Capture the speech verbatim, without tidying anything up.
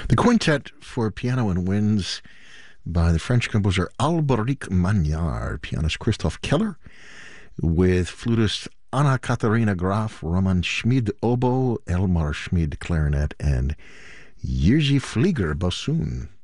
The quintet for piano and winds by the French composer Alberic Magnard, pianist Christoph Keller, with flutist Anna Katharina Graf, Roman Schmid oboe, Elmar Schmid clarinet, and Jerzy Flieger bassoon.